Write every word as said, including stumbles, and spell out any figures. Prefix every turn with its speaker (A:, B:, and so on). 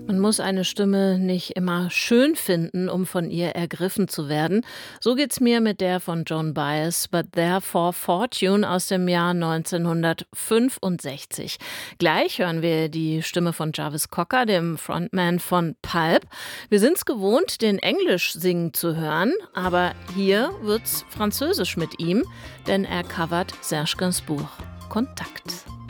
A: Man muss eine Stimme nicht immer schön finden, um von ihr ergriffen zu werden. So geht's mir mit der von Joan Baez, But There for Fortune aus dem Jahr neunzehnhundertfünfundsechzig. Gleich hören wir die Stimme von Jarvis Cocker, dem Frontman von Pulp. Wir sind's gewohnt, den Englisch singen zu hören, aber hier wird's französisch mit ihm, denn er covert Serge Gainsbourg. Kontakt.